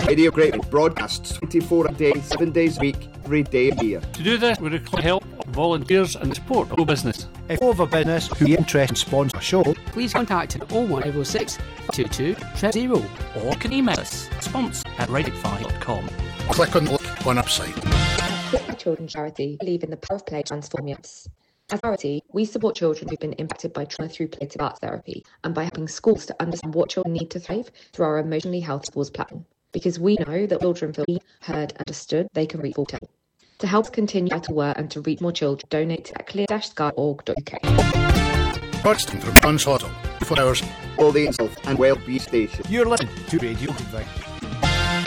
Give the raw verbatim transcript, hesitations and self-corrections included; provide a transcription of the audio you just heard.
Radio Great broadcasts twenty-four a day, seven days a week, every day of the year. To do this, we require help, volunteers and support of business. If you have a business who are interested in sponsoring a show, please contact oh one five oh six, two two zero zero or can email us sponsor at radio five dot com. Click on the link on our website. The Children's Charity believe in the power of play to transform lives. As a charity, we support children who've been impacted by trauma through playtive arts therapy and by helping schools to understand what children need to thrive through our Emotionally Healthy Schools platform. Because we know that children feel seen, heard and understood, they can reach full potential. To help continue our work and to reach more children, donate to clear dash sky dot org dot U K. Broadcasting from Duns Hospital, four hours, all the health and wellbeing station. You're listening to Radio Goodbye.